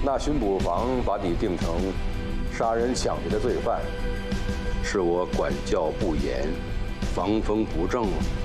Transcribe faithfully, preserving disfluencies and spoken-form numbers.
那巡捕房把你定成杀人抢劫的罪犯，是我管教不严，防风不正。